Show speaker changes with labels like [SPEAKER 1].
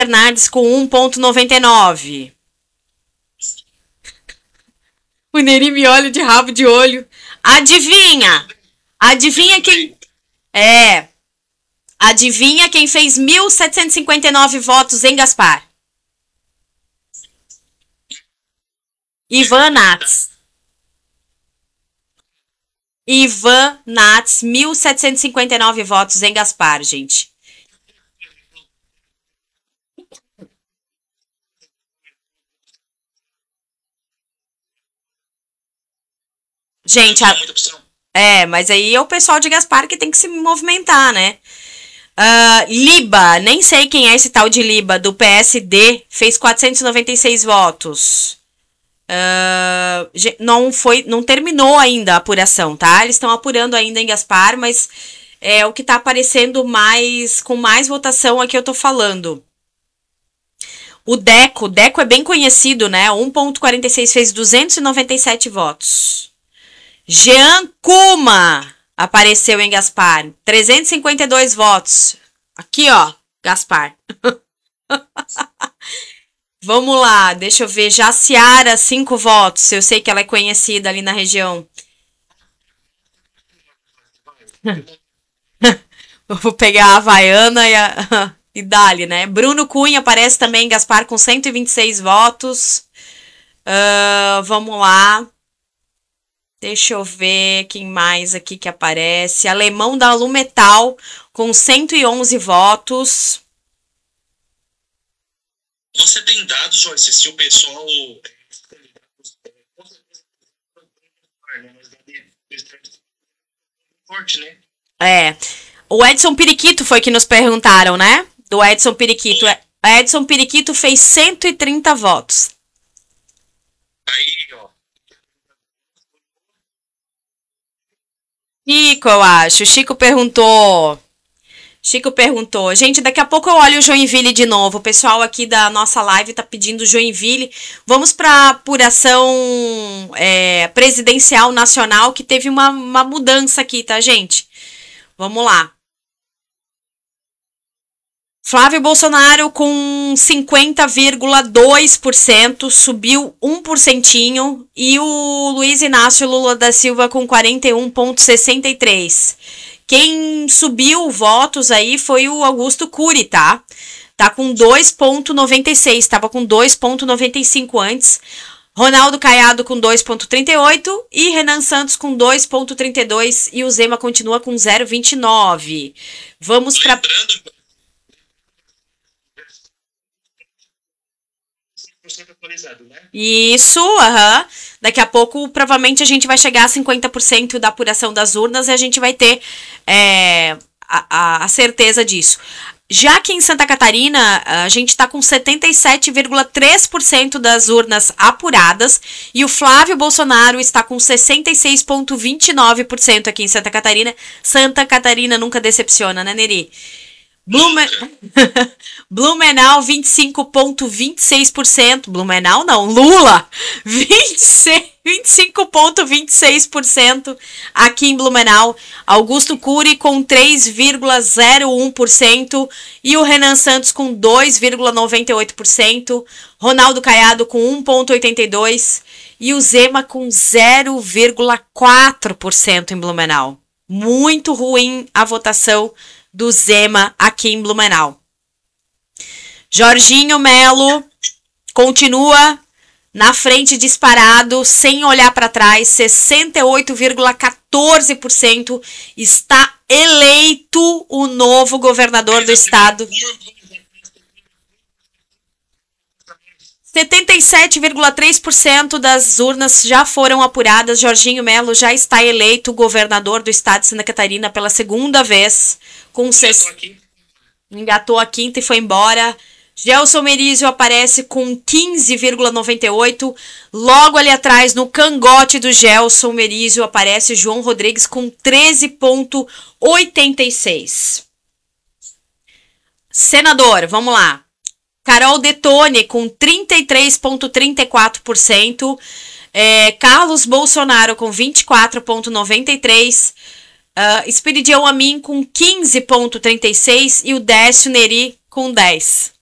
[SPEAKER 1] Bernardes com 1,99. O Neri me olha de rabo de olho. Adivinha? Adivinha quem... É. Adivinha quem fez 1.759 votos em Gaspar? Ivan Nats. Ivan Nats, 1.759 votos em Gaspar, gente. Gente, mas aí é o pessoal de Gaspar que tem que se movimentar, né? Liba, nem sei quem é esse tal de Liba, do PSD, fez 496 votos. Não terminou ainda a apuração, tá? Eles estão apurando ainda em Gaspar, mas é o que tá aparecendo com mais votação aqui eu tô falando. O Deco é bem conhecido, né? 1,46 fez 297 votos. Jean Kuma apareceu em Gaspar, 352 votos. Aqui, ó, Gaspar. Vamos lá, deixa eu ver. Jaciara, 5 votos. Eu sei que ela é conhecida ali na região. Vou pegar a Havaiana e dali, né? Bruno Cunha aparece também em Gaspar com 126 votos. Vamos lá. Deixa eu ver quem mais aqui que aparece. Alemão da Lumetal com 111 votos.
[SPEAKER 2] Você tem dados, Joyce, se o pessoal... Forte, né?
[SPEAKER 1] O Edson Periquito foi que nos perguntaram, né? Do Edson Periquito. O Edson Periquito fez 130 votos.
[SPEAKER 2] Aí, ó.
[SPEAKER 1] Chico, eu acho. Chico perguntou. Gente, daqui a pouco eu olho o Joinville de novo. O pessoal aqui da nossa live tá pedindo Joinville. Vamos pra apuração presidencial nacional, que teve uma mudança aqui, tá, gente? Vamos lá. Flávio Bolsonaro com 50,2%, subiu 1%, e o Luiz Inácio Lula da Silva com 41,63%. Quem subiu votos aí foi o Augusto Cury, tá? Tá com 2,96%, estava com 2,95% antes. Ronaldo Caiado com 2,38% e Renan Santos com 2,32%, e o Zema continua com 0,29%. Vamos para...
[SPEAKER 2] Atualizado, né?
[SPEAKER 1] Isso, Daqui a pouco, provavelmente, a gente vai chegar a 50% da apuração das urnas e a gente vai ter a certeza disso. Já que em Santa Catarina, a gente está com 77,3% das urnas apuradas e o Flávio Bolsonaro está com 66,29% aqui em Santa Catarina. Santa Catarina nunca decepciona, né, Neri? Blumenau, 25,26%. Blumenau não, Lula, 25,26% aqui em Blumenau. Augusto Cury com 3,01% e o Renan Santos com 2,98%. Ronaldo Caiado com 1,82% e o Zema com 0,4% em Blumenau. Muito ruim a votação do Zema aqui em Blumenau. Jorginho Melo continua na frente disparado, sem olhar para trás, 68,14%, está eleito o novo governador do estado. 77,3% das urnas já foram apuradas. Jorginho Melo já está eleito governador do estado de Santa Catarina pela segunda vez. Engatou a quinta e foi embora. Gelson Merizio aparece com 15,98%. Logo ali atrás, no cangote do Gelson Merizio, aparece João Rodrigues com 13,86%. Senador, vamos lá. Carol Detone com 33,34%. Carlos Bolsonaro com 24,93%. Espiridião Amin com 15,36% e o Décio Neri com 10%.